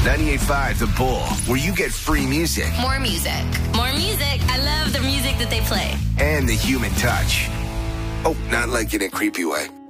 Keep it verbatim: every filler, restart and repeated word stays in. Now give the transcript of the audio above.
ninety-eight point five The Bull, where you get free music. More music. More music. I love the music that they play. And the human touch. Oh, not like in a creepy way.